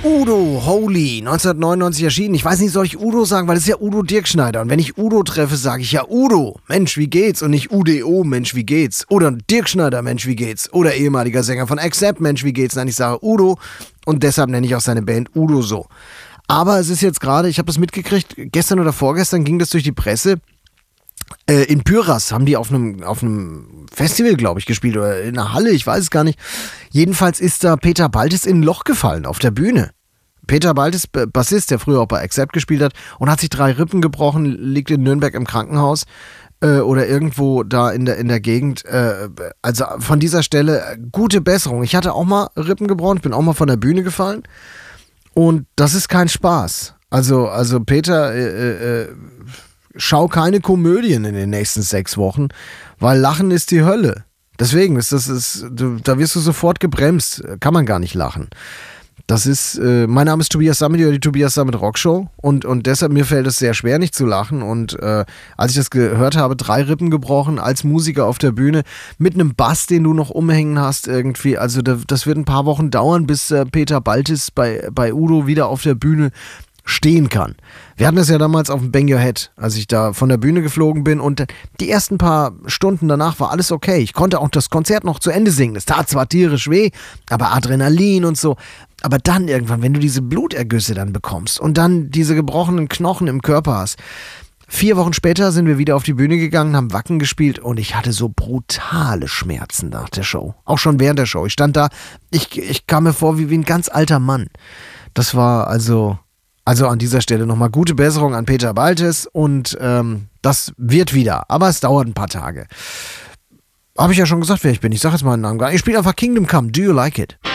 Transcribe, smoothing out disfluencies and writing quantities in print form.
Udo Holy, 1999 erschienen. Ich weiß nicht, soll ich Udo sagen, weil das ist ja Udo Dirkschneider. Und wenn ich Udo treffe, sage ich ja Udo, Mensch, wie geht's? Und nicht UDO, Mensch, wie geht's? Oder Dirkschneider, Mensch, wie geht's? Oder ehemaliger Sänger von Accept, Mensch, wie geht's? Nein, ich sage Udo und deshalb nenne ich auch seine Band Udo so. Aber es ist jetzt gerade, ich habe das mitgekriegt, gestern oder vorgestern ging das durch die Presse. In Pyras haben die auf einem Festival, glaube ich, gespielt oder in einer Halle, ich weiß es gar nicht. Jedenfalls ist da Peter Baltes in ein Loch gefallen auf der Bühne. Peter Baltes, Bassist, der früher auch bei Accept gespielt hat und hat sich 3 Rippen gebrochen, liegt in Nürnberg im Krankenhaus oder irgendwo da in der Gegend. Also von dieser Stelle gute Besserung. Ich hatte auch mal Rippen gebrochen, bin auch mal von der Bühne gefallen und das ist kein Spaß. Also Peter, schau keine Komödien in den nächsten 6 Wochen, weil Lachen ist die Hölle. Deswegen, da wirst du sofort gebremst, kann man gar nicht lachen. Das ist, mein Name ist Tobias Sammet, die Tobias Sammet Rockshow und deshalb mir fällt es sehr schwer, nicht zu lachen und als ich das gehört habe, 3 Rippen gebrochen als Musiker auf der Bühne mit einem Bass, den du noch umhängen hast irgendwie, also das wird ein paar Wochen dauern, bis Peter Baltes bei Udo wieder auf der Bühne stehen kann. Wir hatten das ja damals auf dem Bang Your Head, als ich da von der Bühne geflogen bin und die ersten paar Stunden danach war alles okay. Ich konnte auch das Konzert noch zu Ende singen. Es tat zwar tierisch weh, aber Adrenalin und so. Aber dann irgendwann, wenn du diese Blutergüsse dann bekommst und dann diese gebrochenen Knochen im Körper hast. 4 Wochen später sind wir wieder auf die Bühne gegangen, haben Wacken gespielt und ich hatte so brutale Schmerzen nach der Show. Auch schon während der Show. Ich stand da, ich kam mir vor wie ein ganz alter Mann. Das war also an dieser Stelle nochmal gute Besserung an Peter Baltes und das wird wieder, aber es dauert ein paar Tage. Habe ich ja schon gesagt, wer ich bin. Ich sage jetzt mal einen Namen gar nicht. Ich spiele einfach Kingdom Come. Do you like it?